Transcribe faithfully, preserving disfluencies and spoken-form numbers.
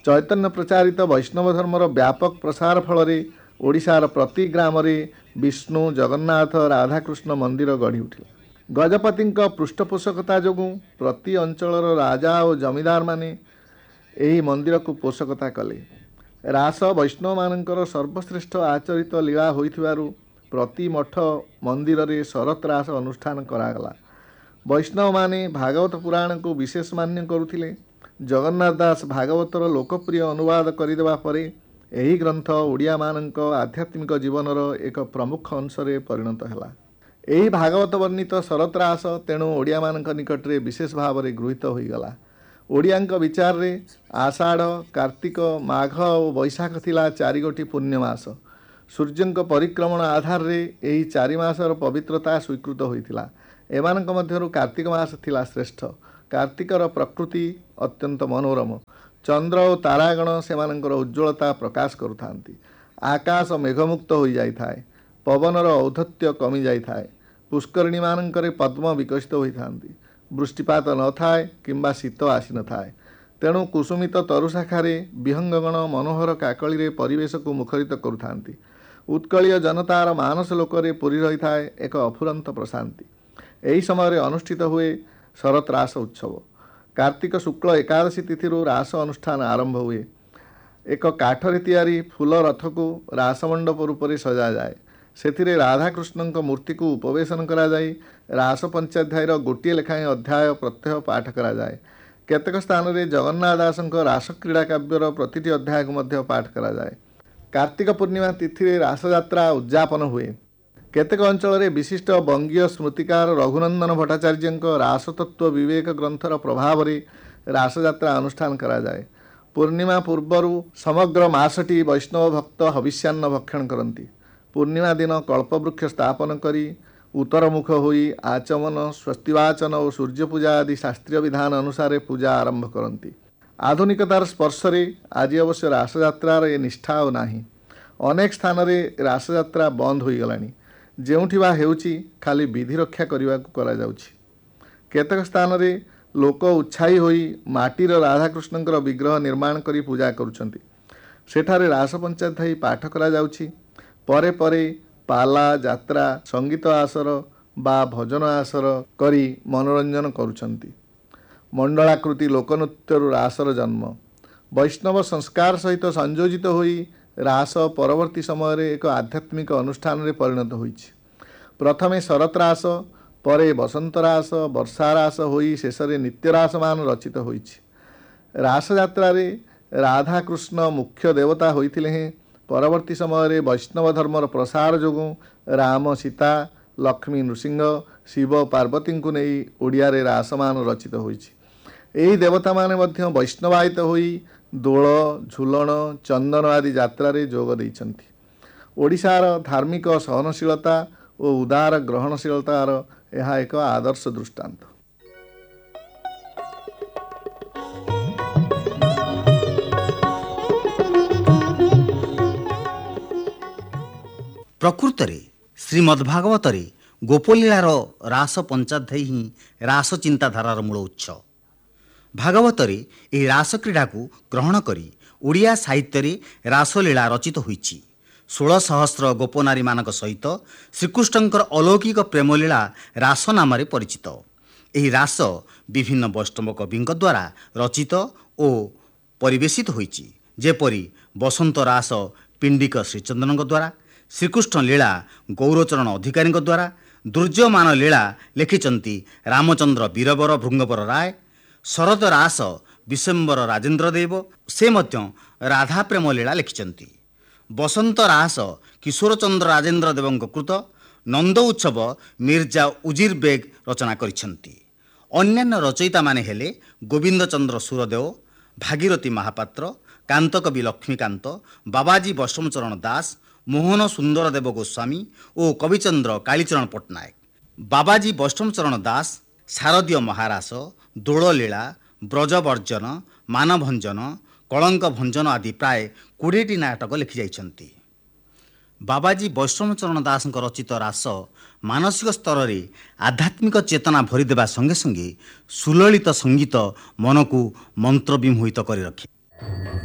चैतन्य प्रचारित वैष्णव धर्मर व्यापक प्रसार फल ओडिशार प्रति ग्राम विष्णु जगन्नाथ राधाकृष्ण मंदिर गढ़ी उठिला। गजपति पृष्ठपोषकता जो प्रति अंचलर राजा और जमीदार माने यही मंदिर को पोषकता कले। रास वैष्णव मानकर सर्वश्रेष्ठ आचरित लीला होइथिबारु प्रति मठ मंदिर रे शरत रास अनुष्ठान करागला। वैष्णव माने भागवत पुराण को विशेष मान्य करुथिले। जगन्नाथ दास भागवतर लोकप्रिय अनुवाद करदेवा परे एही ग्रंथ ओडिया मानक आध्यात्मिक जीवनर एक प्रमुख अंशरे परिणत हैला। एही भागवत वर्णित शरत रास तेणु ओडिया मानक निकट रे विशेष भाव में गृहीत होईगला। ओडियांक विचार रे आषाढ़ कार्तिक माघ और बैशाख थिला चारि गोटी पुण्यमास। सूर्यंक परिक्रमण आधार रे एही चारि मासर पवित्रता स्वीकृत होइथिला। एमानक मध्यरु कार्तिक मास थिला श्रेष्ठ। कार्तिकर प्रकृति अत्यंत मनोरम। चंद्र और तारागण सेमानंकर उज्ज्वलता प्रकाश करुथांती। आकाश मेघमुक्त हो जाई थाए। पवनर औद्धत्य कमी जाई थाए। पुष्करिणी मानंकरे पद्म विकसित होइथांती। वृष्टिपात न थाए किंबा शीत आसी न थाए। तेणु कुसुमित तरुशाखारे विहंगगण मनोहर काकली परिवेश को मुखरित करुथांती। उत्कलीय जनतार मानस लोकरे पूरी रही थाए एक अफुरंत प्रशांति। एही समय अनुष्ठित हुए शरत रास उत्सव। कार्तिक शुक्ल एकादशी तिथि रास अनुष्ठान आरंभ हुए। एक काठरे तैयारी फूल रथ को रासमंडप रूप से सजा जाए। से राधाकृष्ण मूर्ति को उपवेशन करा जाए। रास पंचाध्यायर गोटे लेखाएं अध्याय प्रत्यह पाठ करा जाए। केतेक स्थान में जगन्नाथ दासଙ୍କ रास क्रीड़ा काव्यर प्रतिटी अध्याय को मध्य पाठ करा जाए। कार्तिक पूर्णिमा तिथि रास यात्रा उद्यापन हुए। केतेक अंचल विशिष्ट बंगीय स्मृतिकार रघुनंदन भट्टाचार्य रासतत्व विवेक ग्रंथर प्रभाव में रासयात्रा अनुष्ठान करा जाए। पूर्णिमा पूर्वर समग्र मासटी वैष्णव भक्त हविष्यान्न भक्षण करती। पूर्णिमा दिन कल्पवृक्ष स्थापन करी उत्तरमुख होई आचमन स्वस्तिवाचन और सूर्य पूजा आदि शास्त्रीय विधान अनुसार पूजा आरंभ करती। आधुनिकतार स्पर्शरे आज अवश्य रासयात्रार ए निष्ठा और नाही। अनेक स्थान में रासयात्रा बंद हो गलानी। जेउठी बा हेउची खाली विधि रक्षा करने को करा जाउछि। केतेक स्थान रे लोक उत्साही होई माटीर राधाकृष्णंकर विग्रह निर्माण करी पूजा करुछंती। सेठारे रास पंचाध्यायी पाठ करा जाउछि। परे परे पाला यात्रा संगीत आसर बा भजन आसर करी मनोरंजन करुछंती। मंडलाकृति लोकनृत्यरु रासर जन्म वैष्णव संस्कार सहित संयोजित होई रास परवर्ती समय रे एक आध्यात्मिक अनुष्ठान रे परिणत होइछि। प्रथमे शरत रास परे बसंत रास वर्षा रास होई शेषरे नित्य रास मान रचित होइछि। रास यात्रा रे राधा कृष्ण मुख्य देवता होइथिले हैं। परवर्ती समय रे वैष्णव धर्मर प्रसार जोगु राम सीता लक्ष्मी नृसिंह शिव पार्वती को नहीं ओडिया रे रासमान रचित होइछि। एही देवता माने मध्य वैष्णवायित होई दोल झुलन चंदन आदि यात्रा रे जोग देइछंती। ओडिशार धार्मिक सहनशीलता और उदार ग्रहणशीलतार यह एक आदर्श दृष्टांत। प्रकृतरे श्रीमद्भागवतरे गोपलीलार रास पंचाध्यायी ही रास चिंताधारार मूल उत्स। भागवतरे यह रास क्रीड़ा को ग्रहण करी ओडिया साहित्य रासलीला रचित होइछि। षोल सहस्र गोपनारी मानक सहित श्रीकृष्णंकर अलौकिक प्रेमलीला रास नाम परिचित। यह रास विभिन्न वैष्णव कविंक द्वारा रचित और परिवेशित होइछि। जेपरि बसंत रास पिंडिक श्रीचंदन द्वारा, श्रीकृष्ण लीला गौरचरण अधिकारी द्वारा, दुर्जयमान लीला लिखिचंती रामचंद्र वीरवर भृंगवर राय, शरद रास विशंबर राजेंद्र देव से मध्य राधा प्रेम लीला लिखिचंती। बसंत रास किशोरचंद्र राजेंद्र देवଙ୍କ कृत, नंद उत्सव मिर्जा उजिर बेग रचना करिछंती। अन्यान्य रचयिता माने हेले गोविंद चंद्र सूरदेव, भागीरथी महापात्र, कांतकवि लक्ष्मीकांत, बाबाजी वैष्णवचरण दास, मोहन सुंदर देव गोस्वामी और कविचंद्र कालीचरण पट्टनायक। बाबाजी वैष्णवचरण दास शारदीय महारास, दोललीला, ब्रजवर्जन, मानभंजन, कलंक भंजन आदि प्राय कोड़े नाटक लिखि जाइछंती। बाबाजी वैष्णवचरण दास रचित रास मानसिक स्तर में आध्यात्मिक चेतना भरीदेवा संगे संगे सुललित संगीत मन को मंत्रविमोहित कर रखे।